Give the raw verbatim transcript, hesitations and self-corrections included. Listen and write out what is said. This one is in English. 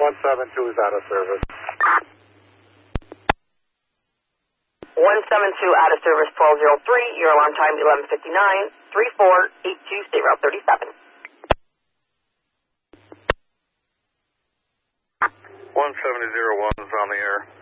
one seven two is out of service. one seven two out of service, twelve oh three. Your alarm time eleven fifty-nine. three four eight two, state route thirty-seven. one seven zero one is on the air.